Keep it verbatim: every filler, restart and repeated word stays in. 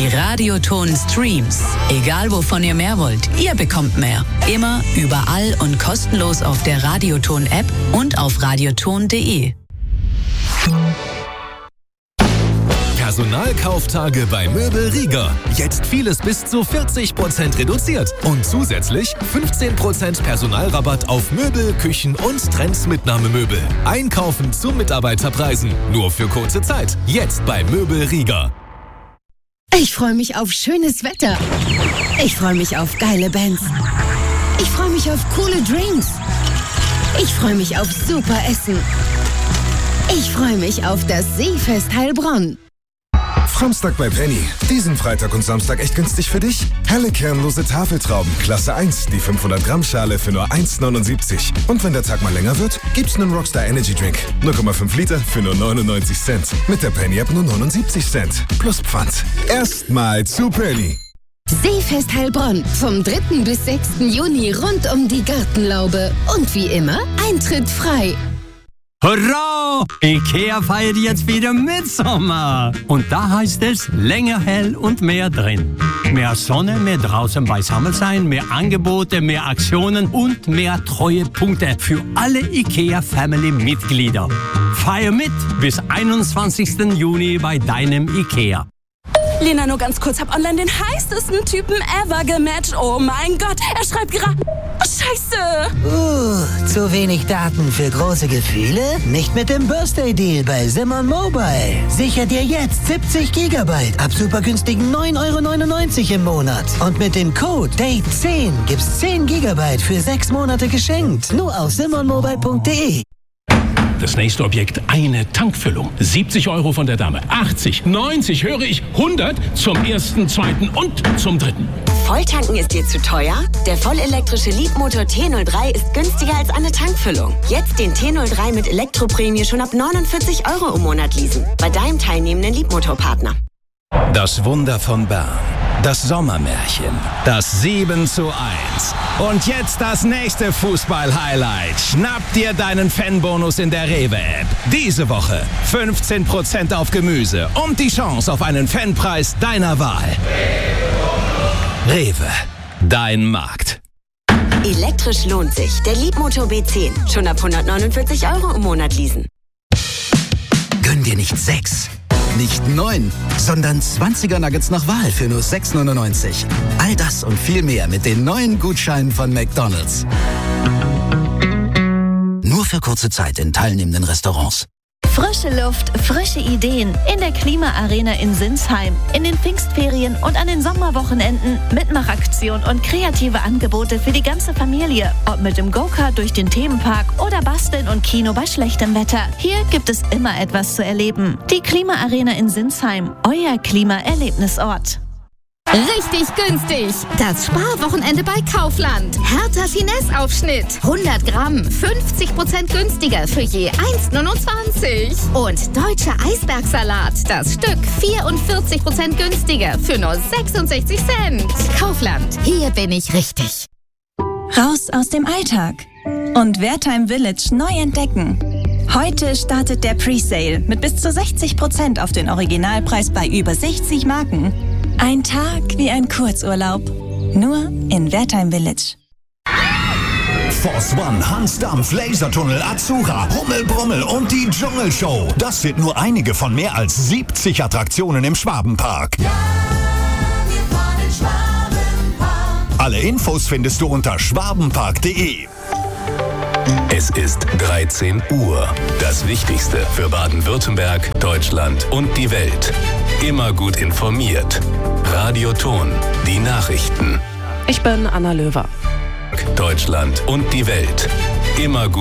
Die Radioton-Streams. Egal wovon ihr mehr wollt, ihr bekommt mehr. Immer, überall und kostenlos auf der Radioton-App und auf radioton punkt de. Personalkauftage bei Möbel Rieger. Jetzt vieles bis zu vierzig Prozent reduziert. Und zusätzlich fünfzehn Prozent Personalrabatt auf Möbel, Küchen und Trendsmitnahmemöbel. Einkaufen zu Mitarbeiterpreisen. Nur für kurze Zeit. Jetzt bei Möbel Rieger. Ich freue mich auf schönes Wetter. Ich freue mich auf geile Bands. Ich freue mich auf coole Drinks. Ich freue mich auf super Essen. Ich freue mich auf das Seefest Heilbronn. Samstag bei Penny. Diesen Freitag und Samstag echt günstig für dich. Helle kernlose Tafeltrauben, Klasse eins, die fünfhundert Gramm Schale für nur eins neunundsiebzig. Und wenn der Tag mal länger wird, gibt's einen Rockstar Energy Drink. null Komma fünf Liter für nur neunundneunzig Cent. Mit der Penny App nur neunundsiebzig Cent. Plus Pfand. Erstmal zu Penny. Seefest Heilbronn. Vom dritten bis sechsten Juni rund um die Gartenlaube. Und wie immer, Eintritt frei. Hurra! Ikea feiert jetzt wieder Mitsommer. Und da heißt es länger hell und mehr drin. Mehr Sonne, mehr draußen beisammen sein, mehr Angebote, mehr Aktionen und mehr Treuepunkte für alle Ikea-Family-Mitglieder. Feier mit bis einundzwanzigsten Juni bei deinem Ikea. Lena, nur ganz kurz, hab online den heißesten Typen ever gematcht. Oh mein Gott, er schreibt gerade... Oh, Scheiße! Uh, zu wenig Daten für große Gefühle? Nicht mit dem Birthday-Deal bei Simon Mobile. Sicher dir jetzt siebzig Gigabyte ab super günstigen neun Euro neunundneunzig im Monat. Und mit dem Code D A T E zehn gibt's zehn Gigabyte für sechs Monate geschenkt. Nur auf simon mobile punkt de. Das nächste Objekt, eine Tankfüllung. siebzig Euro von der Dame. achtzig, neunzig, höre ich, hundert zum ersten, zweiten und zum dritten. Volltanken ist dir zu teuer? Der vollelektrische Leapmotor T null drei ist günstiger als eine Tankfüllung. Jetzt den T null drei mit Elektroprämie schon ab neunundvierzig Euro im Monat leasen. Bei deinem teilnehmenden Leapmotor-Partner. Das Wunder von Bern. Das Sommermärchen. Das sieben zu eins. Und jetzt das nächste Fußball-Highlight. Schnapp dir deinen Fanbonus in der Rewe-App. Diese Woche fünfzehn Prozent auf Gemüse und die Chance auf einen Fanpreis deiner Wahl. Rewe. Dein Markt. Elektrisch lohnt sich. Der Leapmotor B zehn. Schon ab hundertneunundvierzig Euro im Monat leasen. Gönn dir nicht sechs. Nicht neun, sondern zwanziger Nuggets nach Wahl für nur sechs neunundneunzig. All das und viel mehr mit den neuen Gutscheinen von McDonald's. Nur für kurze Zeit in teilnehmenden Restaurants. Frische Luft, frische Ideen in der Klimaarena in Sinsheim. In den Pfingstferien und an den Sommerwochenenden Mitmachaktion und kreative Angebote für die ganze Familie. Ob mit dem Go-Kart durch den Themenpark oder Basteln und Kino bei schlechtem Wetter. Hier gibt es immer etwas zu erleben. Die Klimaarena in Sinsheim, euer Klimaerlebnisort. Richtig günstig. Das Sparwochenende bei Kaufland. Hertha Finesse-Aufschnitt. hundert Gramm. fünfzig Prozent günstiger für je eins neunundzwanzig. Und deutscher Eisbergsalat. Das Stück vierundvierzig Prozent günstiger für nur sechsundsechzig Cent. Kaufland. Hier bin ich richtig. Raus aus dem Alltag. Und Wertheim Village neu entdecken. Heute startet der Presale mit bis zu sechzig Prozent auf den Originalpreis bei über sechzig Marken. Ein Tag wie ein Kurzurlaub. Nur in Wertheim Village. Force One, Hansdampf, Lasertunnel, Azura, Rummel, Brummel und die Dschungelshow. Das sind nur einige von mehr als siebzig Attraktionen im Schwabenpark. Ja, wir fahren in Schwabenpark. Alle Infos findest du unter schwabenpark punkt de. Es ist dreizehn Uhr. Das Wichtigste für Baden-Württemberg, Deutschland und die Welt. Immer gut informiert. Radioton, die Nachrichten. Ich bin Anna Löwer. Deutschland und die Welt. Immer gut.